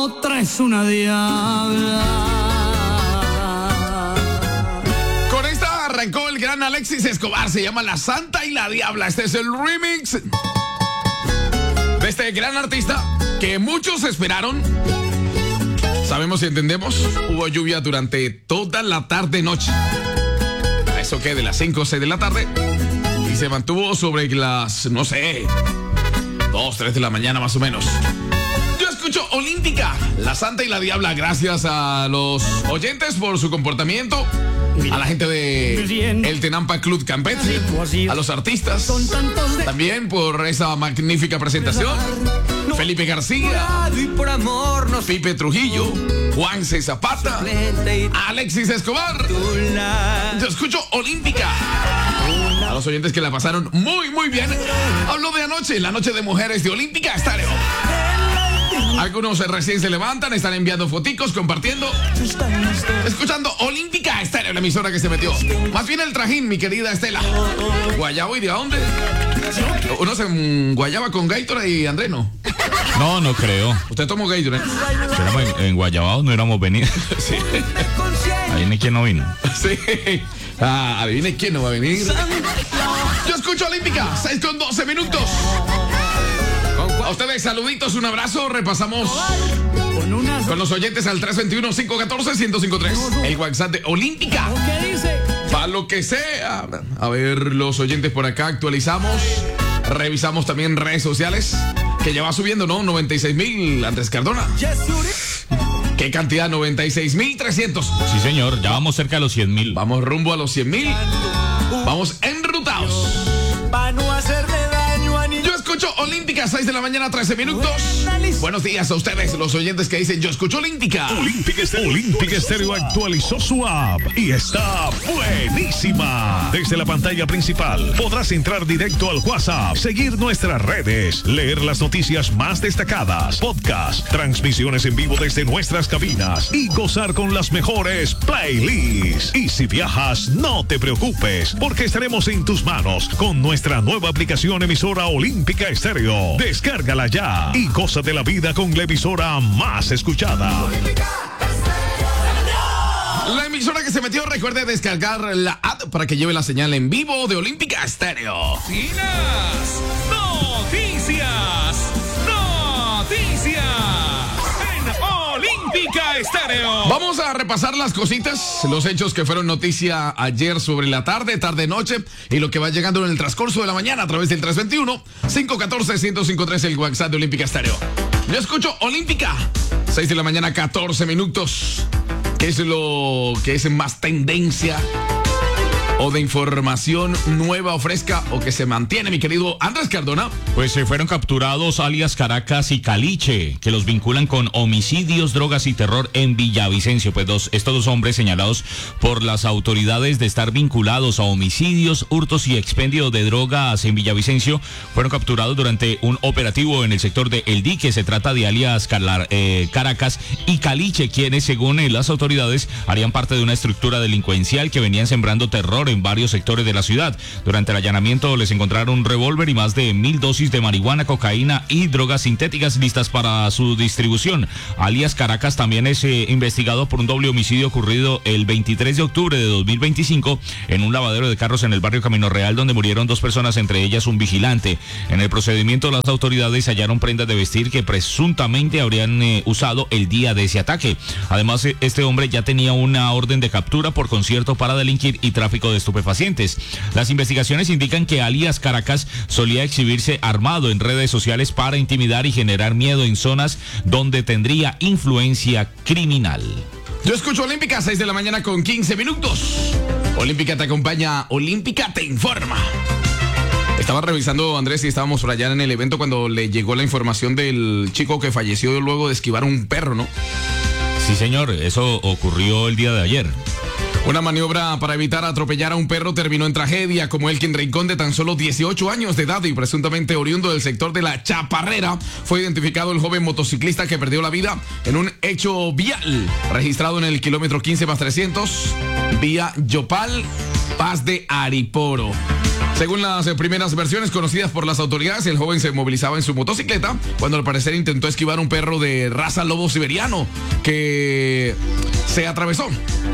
Otra es una diabla. Con esta arrancó el gran Alexis Escobar. Se llama La Santa y la Diabla. Este es el remix de este gran artista que muchos esperaron. Sabemos y entendemos. Hubo lluvia durante toda la tarde-noche. A eso que de las 5 o 6 de la tarde. Y se mantuvo sobre las, no sé, 2, 3 de la mañana más o menos. Yo escucho Olímpica, La Santa y la Diabla. Gracias a los oyentes por su comportamiento. A la gente de el Tenampa Club Campete, a los artistas, también por esa magnífica presentación. Felipe García, Pipe Trujillo, Juanse Zapata, Alexis Escobar. Yo escucho Olímpica. A los oyentes que la pasaron muy, muy bien. Hablo de anoche, la noche de mujeres de Olímpica Estéreo. Algunos recién se levantan, están enviando foticos, compartiendo, escuchando Olímpica Estéreo, la emisora que se metió. Más bien el trajín, mi querida Estela. ¿Guayabo y de dónde? Uno se guayaba con Gatorade y André, ¿no? No creo. ¿Usted tomó Gatorade? Si éramos en Guayabao, no hubiéramos venido. Sí. Adivine quién no vino. Sí. Adivine quién no va a venir. Yo escucho Olímpica, 6:12. A ustedes, saluditos, un abrazo. Repasamos con los oyentes al 321-514-1053. El WhatsApp de Olímpica. Para lo que sea. A ver, los oyentes por acá, actualizamos. Revisamos también redes sociales. Que ya va subiendo, ¿no? 96,000, Andrés Cardona. ¿Qué cantidad? 96,300. Sí, señor, ya vamos cerca de los 100,000. Vamos rumbo a los 100,000. Vamos enrutados. Para no hacerle daño a Yo escucho Olímpica, 6 de la mañana, 13 minutos. Buenos días a ustedes, los oyentes que dicen yo escucho Olímpica. Olímpica Estéreo actualizó su app y está buenísima. Desde la pantalla principal podrás entrar directo al WhatsApp, seguir nuestras redes, leer las noticias más destacadas, podcast, transmisiones en vivo desde nuestras cabinas y gozar con las mejores playlists. Y si viajas, no te preocupes, porque estaremos en tus manos con nuestra nueva aplicación emisora Olímpica Estéreo. Descárgala ya y goza de la vida con la emisora más escuchada. La emisora que se metió, recuerde descargar la app para que lleve la señal en vivo de Olímpica Estéreo. Noticias en Olímpica Estéreo. Vamos a repasar las cositas, los hechos que fueron noticia ayer sobre la tarde-noche y lo que va llegando en el transcurso de la mañana a través del 321-514-1053, el WhatsApp de Olímpica Estéreo. Yo escucho Olímpica, 6 de la mañana, 14 minutos. ¿Qué es lo que es más tendencia o de información nueva o fresca o que se mantiene, mi querido Andrés Cardona? Pues se fueron capturados alias Caracas y Caliche, que los vinculan con homicidios, drogas y terror en Villavicencio. Pues estos dos hombres señalados por las autoridades de estar vinculados a homicidios, hurtos y expendio de drogas en Villavicencio fueron capturados durante un operativo en el sector de El Dique. Se trata de alias Caracas y Caliche, quienes según las autoridades harían parte de una estructura delincuencial que venían sembrando terror en varios sectores de la ciudad. Durante el allanamiento les encontraron un revólver y más de 1,000 dosis de marihuana, cocaína y drogas sintéticas listas para su distribución. Alias Caracas también es investigado por un doble homicidio ocurrido el 23 de octubre de 2025 en un lavadero de carros en el barrio Camino Real, donde murieron 2 personas, entre ellas un vigilante. En el procedimiento, las autoridades hallaron prendas de vestir que presuntamente habrían usado el día de ese ataque. Además, este hombre ya tenía una orden de captura por concierto para delinquir y tráfico de estupefacientes. Las investigaciones indican que alias Caracas solía exhibirse armado en redes sociales para intimidar y generar miedo en zonas donde tendría influencia criminal. Yo escucho Olímpica, 6 de la mañana con 15 minutos. Olímpica te acompaña, Olímpica te informa. Estaba revisando, Andrés, y estábamos por allá en el evento cuando le llegó la información del chico que falleció luego de esquivar un perro, ¿no? Sí, señor, eso ocurrió el día de ayer. Una maniobra para evitar atropellar a un perro terminó en tragedia, como el que en Rincón, de tan solo 18 años de edad y presuntamente oriundo del sector de La Chaparrera, fue identificado el joven motociclista que perdió la vida en un hecho vial registrado en el kilómetro 15+300, vía Yopal, Paz de Ariporo. Según las primeras versiones conocidas por las autoridades, el joven se movilizaba en su motocicleta cuando al parecer intentó esquivar un perro de raza lobo siberiano que se atravesó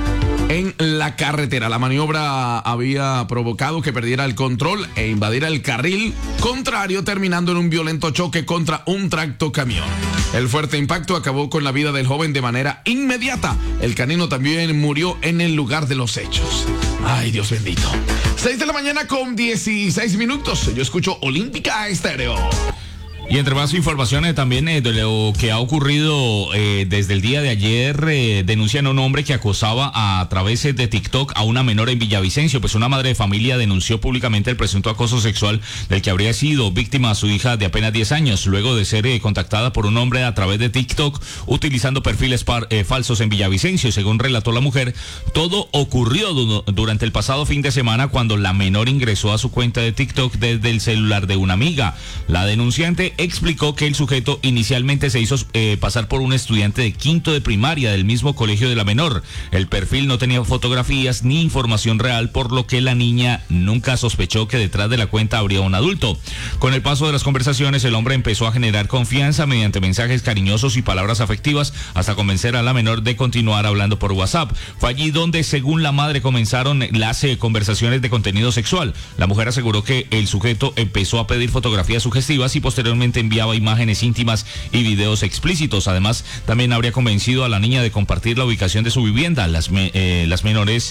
en la carretera. La maniobra había provocado que perdiera el control e invadiera el carril contrario, terminando en un violento choque contra un tractocamión. El fuerte impacto acabó con la vida del joven de manera inmediata. El canino también murió en el lugar de los hechos. Ay, Dios bendito. 6 de la mañana con 16 minutos. Yo escucho Olímpica Estéreo. Y entre más informaciones también de lo que ha ocurrido desde el día de ayer, denuncian a un hombre que acosaba a través de TikTok a una menor en Villavicencio. Pues una madre de familia denunció públicamente el presunto acoso sexual del que habría sido víctima a su hija de apenas 10 años, luego de ser contactada por un hombre a través de TikTok utilizando perfiles falsos en Villavicencio. Según relató la mujer, todo ocurrió durante el pasado fin de semana cuando la menor ingresó a su cuenta de TikTok desde el celular de una amiga. La denunciante explicó que el sujeto inicialmente se hizo pasar por un estudiante de quinto de primaria del mismo colegio de la menor. El perfil no tenía fotografías ni información real, por lo que la niña nunca sospechó que detrás de la cuenta habría un adulto. Con el paso de las conversaciones, el hombre empezó a generar confianza mediante mensajes cariñosos y palabras afectivas hasta convencer a la menor de continuar hablando por WhatsApp. Fue allí donde, según la madre, comenzaron las conversaciones de contenido sexual. La mujer aseguró que el sujeto empezó a pedir fotografías sugestivas y posteriormente enviaba imágenes íntimas y videos explícitos. Además, también habría convencido a la niña de compartir la ubicación de su vivienda. Las menores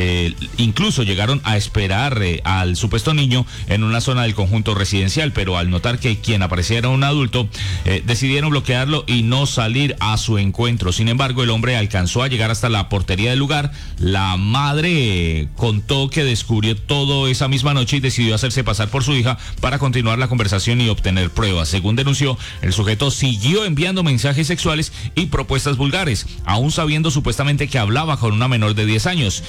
incluso llegaron a esperar al supuesto niño en una zona del conjunto residencial, pero al notar que quien aparecía era un adulto, decidieron bloquearlo y no salir a su encuentro. Sin embargo, el hombre alcanzó a llegar hasta la portería del lugar. La madre contó que descubrió todo esa misma noche y decidió hacerse pasar por su hija para continuar la conversación y obtener pruebas. Según denunció, el sujeto siguió enviando mensajes sexuales y propuestas vulgares, aún sabiendo supuestamente que hablaba con una menor de 10 años.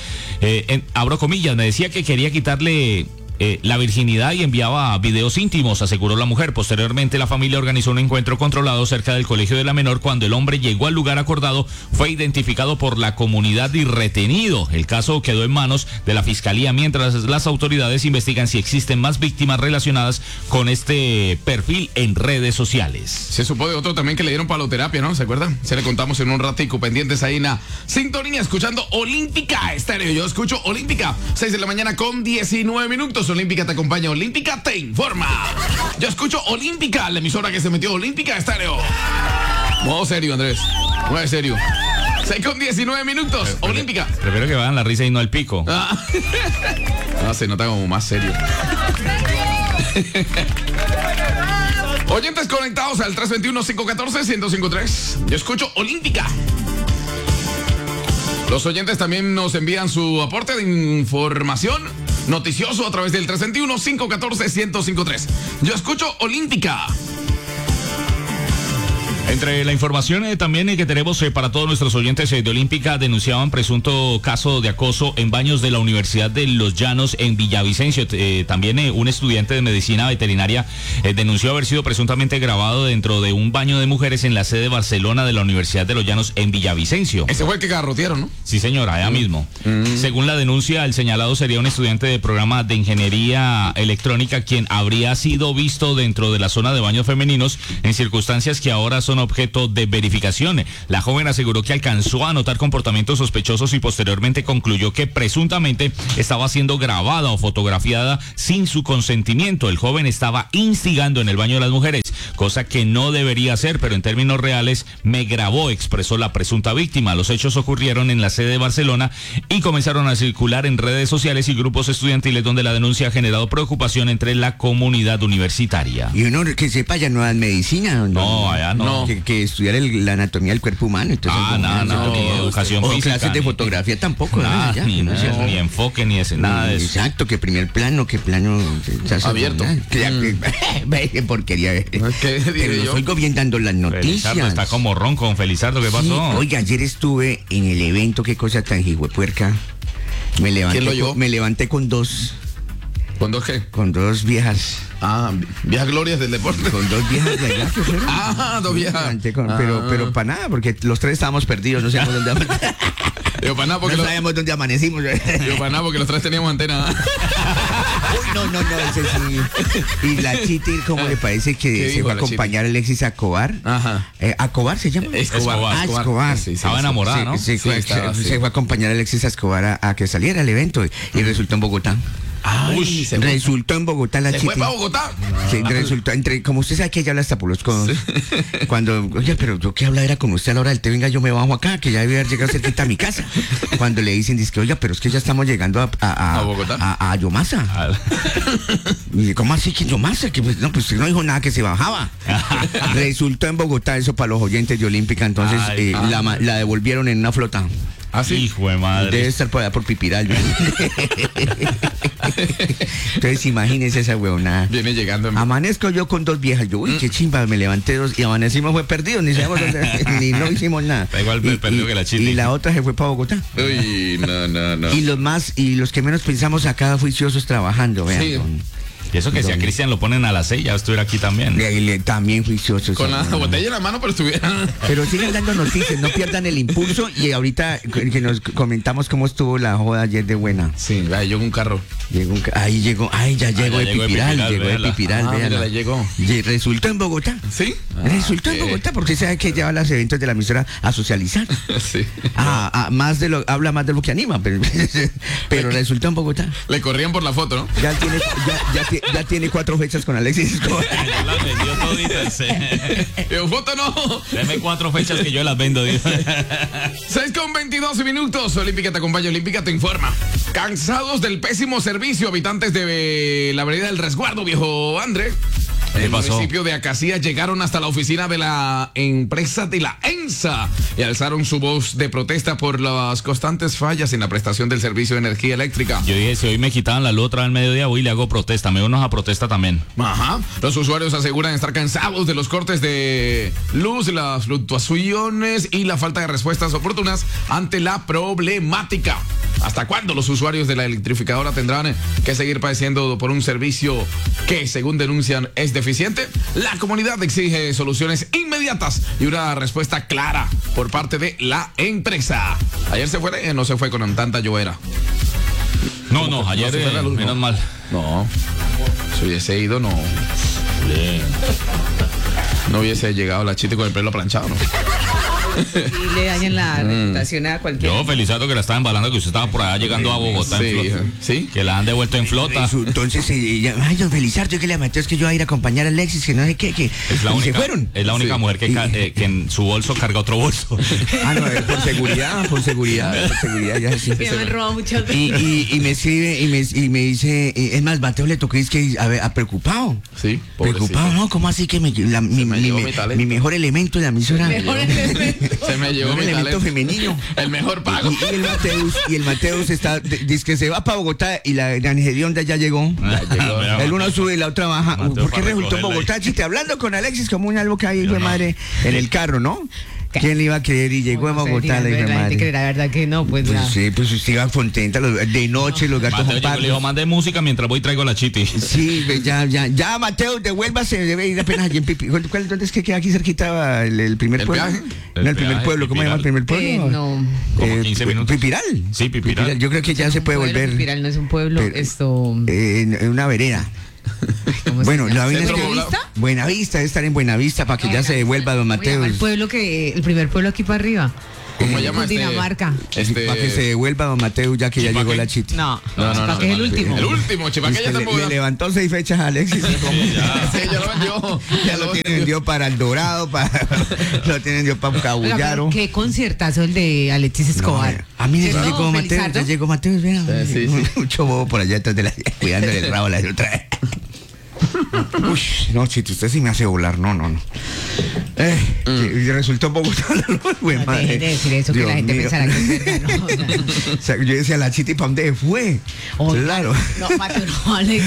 Abro comillas, me decía que quería quitarle la virginidad y enviaba videos íntimos, aseguró la mujer. Posteriormente, la familia organizó un encuentro controlado cerca del colegio de la menor. Cuando el hombre llegó al lugar acordado, fue identificado por la comunidad y retenido. El caso quedó en manos de la fiscalía, mientras las autoridades investigan si existen más víctimas relacionadas con este perfil en redes sociales. Se supo de otro también que le dieron paloterapia, ¿no? ¿Se acuerdan? Se le contamos en un ratico, pendientes ahí en la sintonía, escuchando Olímpica Estéreo. Yo escucho Olímpica, 6 de la mañana con 19 minutos. Olímpica te acompaña, Olímpica te informa. Yo escucho Olímpica, la emisora que se metió, Olímpica Estéreo. Modo serio, Andrés. Muy serio. 6 con 19 minutos, Olímpica. Prefiero que vayan la risa y no el pico. Se nota como más serio. Oyentes conectados al 321-514-1053. Yo escucho Olímpica. Los oyentes también nos envían su aporte de información noticioso a través del 321-514-1053. Yo escucho Olímpica. Entre la información también que tenemos para todos nuestros oyentes de Olímpica, denunciaban presunto caso de acoso en baños de la Universidad de Los Llanos en Villavicencio. También un estudiante de medicina veterinaria denunció haber sido presuntamente grabado dentro de un baño de mujeres en la sede de Barcelona de la Universidad de Los Llanos en Villavicencio. Ese fue el que garrotearon, ¿no? Sí, señora, allá mismo. Según la denuncia, el señalado sería un estudiante de programa de ingeniería electrónica quien habría sido visto dentro de la zona de baños femeninos en circunstancias que ahora son objeto de verificación. La joven aseguró que alcanzó a notar comportamientos sospechosos y posteriormente concluyó que presuntamente estaba siendo grabada o fotografiada sin su consentimiento. El joven estaba instigando en el baño de las mujeres, cosa que no debería hacer, pero en términos reales me grabó, expresó la presunta víctima. Los hechos ocurrieron en la sede de Barcelona y comenzaron a circular en redes sociales y grupos estudiantiles, donde la denuncia ha generado preocupación entre la comunidad universitaria. Y uno que sepa ya no dan medicina. No, allá no. Que estudiar la anatomía del cuerpo humano. Entonces, educación física. Clases de fotografía tampoco. Ni enfoque, ni ese, nada de eso. Exacto, que primer plano, que plano abierto. Qué porquería. Pero los oigo bien dando las noticias. Felizardo está como ronco, con Felizardo, ¿qué pasó? Sí, oiga, ayer estuve en el evento, qué cosa tan hijuepuerca. Me levanté con dos. ¿Con dos qué? Con dos viejas. Viejas glorias del deporte. Con dos viejas de allá que fueron. Dos viejas. Pero para nada, porque los tres estábamos perdidos, no sabíamos dónde Yo para nada porque no sabíamos dónde amanecimos. Yo para nada porque los tres teníamos antena. no, ese sí. Y la Chiti, ¿cómo le parece que se fue a acompañar a Alexis a Cobar? Ajá. ¿A Cobar se llama? Escobar. Escobar. Sí, Estaba enamorada, ¿no? Se fue a acompañar a Alexis a Escobar a que saliera al evento y resultó en Bogotá. Uy, Resultó en Bogotá la ¿se Chiti. fue para Bogotá? Sí, resultó, como usted sabe que ella habla hasta por los codos. Cuando, oye, pero yo que habla era con usted a la hora del té, venga, yo me bajo acá, que ya debe haber llegado cerquita a mi casa. Cuando le dicen, dice que, oiga, pero es que ya estamos llegando ¿A Bogotá? a Yomasa. Y ¿cómo así que Yomasa? Que pues no dijo nada que se bajaba. Resultó en Bogotá, eso para los oyentes de Olímpica, entonces la devolvieron en una flota. ¿Ah, sí? Hijo de madre. Debe estar por allá por Pipiral. Entonces imagínese esa huevonada. Viene llegando. Amanezco yo con 2 viejas. Yo, uy, qué chimba, me levanté 2 y amanecimos fue perdidos, ni sabemos dónde, ni no hicimos nada. Da igual perdido que la Chiti. Y la otra se fue para Bogotá. Uy, no. Y los que menos pensamos acá juiciosos trabajando, vean. Sí. Y eso que si a Cristian lo ponen a las 6, ya estuviera aquí también. También juiciosos. Con la botella en la mano, pero estuviera. Pero sigan dando noticias, no pierdan el impulso. Y ahorita que nos comentamos cómo estuvo la joda ayer de buena. Sí, llegó un carro. Ya llegó de Pipiral, mira, la llegó. Y resultó en Bogotá. ¿Sí? Resultó en Bogotá, porque sabe que lleva los eventos de la emisora a socializar. Sí. Habla más de lo que anima, pero resultó en Bogotá. Le corrían por la foto, ¿no? Ya tiene 4 fechas con Alexis Escobar. Yo las vendió toditas. Pero foto no. Deme 4 fechas que yo las vendo. 6:22 minutos. Olímpica te acompaña, Olímpica te informa. Cansados del pésimo servicio, habitantes de la vereda del Resguardo, viejo André. ¿Qué El pasó? municipio de Acacías llegaron hasta la oficina de la empresa de la ENSA y alzaron su voz de protesta por las constantes fallas en la prestación del servicio de energía eléctrica. Yo dije, si hoy me quitaban la luz otra vez al mediodía, hoy le hago protesta. Me uno a protesta también. Ajá. Los usuarios aseguran estar cansados de los cortes de luz, las fluctuaciones y la falta de respuestas oportunas ante la problemática. ¿Hasta cuándo los usuarios de la electrificadora tendrán que seguir padeciendo por un servicio que, según denuncian, es deficiente? La comunidad exige soluciones inmediatas y una respuesta clara por parte de la empresa. Ayer se fue, no se fue con tanta llovera. No, ayer se fue la luz, menos mal. No, si hubiese ido, no hubiese llegado la Chiti con el pelo planchado, ¿no? Y le dañan la reputación a cualquiera. Yo felicito que la estaba embalando, que usted estaba por allá llegando a Bogotá en flota. Sí. Que la han devuelto en flota. Entonces, don Felizardo, que le mató, es que yo iba a ir a acompañar a Alexis, que no sé qué. Es la y única, se fueron. Es la única mujer que en su bolso carga otro bolso. No, por seguridad, ya sí. Me han robado muchas veces. Y me escribe y me dice, es más, Mateo le tocó, es que a preocupado. Sí, preocupado, ¿no? ¿Cómo así que mi mejor elemento de la emisora? Se me llevó mi elemento talento femenino. El mejor pago. Y el Mateus dice que se va para Bogotá y la Angedionda ya llegó. El uno sube y la otra baja. Mateo, ¿Por qué resultó en Bogotá? Chiste, hablando con Alexis como una algo que ahí fue madre en el carro, ¿no? ¿Quién le iba a creer? Y llegó a Bogotá, la hija madre. La verdad que no, pues ya. Sí, pues usted iba contenta, de noche los gatos Mateo, yo le digo, mande música mientras voy y traigo la Chiti. Sí, ya, Mateo, devuélvase, debe ir apenas allí en Pipi. ¿Dónde es que queda aquí cerquita el primer pueblo? peaje? No, el primer pueblo, ¿cómo se llama el primer pueblo? No. Como 15 minutos. Pipiral. Sí, Pipiral. Yo creo que ya se puede volver. Pipiral no es un pueblo, esto. En una vereda. Bueno, la vaina es que ¿Buenavista? Buenavista, debe estar en Buenavista para que ya se devuelva don Mateo. El primer pueblo aquí para arriba. ¿Cómo se llama Cundinamarca. Para que se devuelva don Mateo ya que ya ¿Chipaque? llegó la Chiti. No, que es el último. El último, Chipaque ya tampoco. Le levantó 6 fechas a Alexis. Sí, ya lo vendió. Ya lo tiene vendido para El Dorado, lo tiene vendido para Cabullaro. Qué conciertazo el de Alexis Escobar. A mí ya ¿Cierto, llegó Mateo, Felizardo? ya llegó Mateo, mira, Sí. mucho bobo por allá detrás de la cuidándole el rabo a la otra vez. Uy, no, Chito, usted sí me hace volar, no. Y resultó en Bogotá, güey, No madre. dejen de decir eso, que Dios la gente mío. pensará que es verdad, ¿no? O sea, yo decía, la Chiti, ¿para dónde fue? Oiga, Claro. No, Mateo, no, Alex.